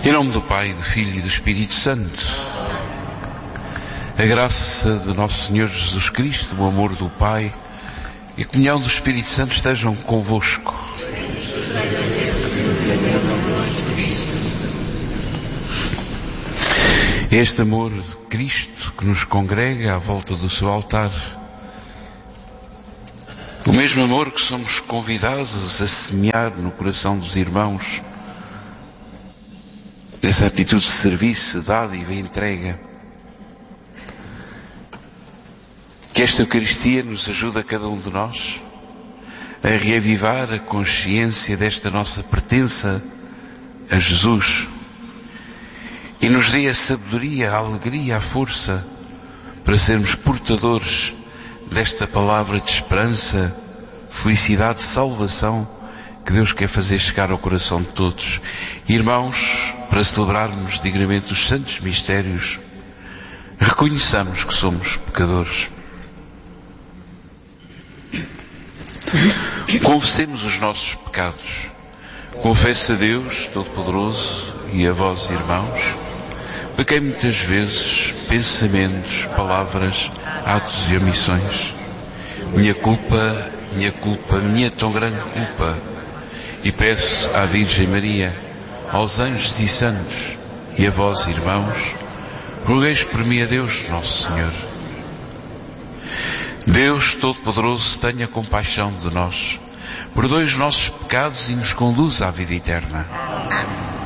Em nome do Pai, do Filho e do Espírito Santo. A graça de nosso Senhor Jesus Cristo, o amor do Pai e a comunhão do Espírito Santo estejam convosco. Este amor de Cristo que nos congrega à volta do seu altar, o mesmo amor que somos convidados a semear no coração dos irmãos, dessa atitude de serviço, dádiva e entrega. Que esta Eucaristia nos ajude a cada um de nós a reavivar a consciência desta nossa pertença a Jesus e nos dê a sabedoria, a alegria, a força para sermos portadores desta palavra de esperança, felicidade, salvação que Deus quer fazer chegar ao coração de todos. Irmãos, para celebrarmos dignamente os santos mistérios, reconheçamos que somos pecadores. Confessemos os nossos pecados. Confesso a Deus Todo-Poderoso e a vós, irmãos, pequei muitas vezes, pensamentos, palavras, atos e omissões. Minha culpa, minha tão grande culpa. E peço à Virgem Maria, aos anjos e santos e a vós, irmãos, rogueis por mim a Deus Nosso Senhor. Deus Todo-Poderoso, tenha compaixão de nós, perdoe os nossos pecados e nos conduza à vida eterna.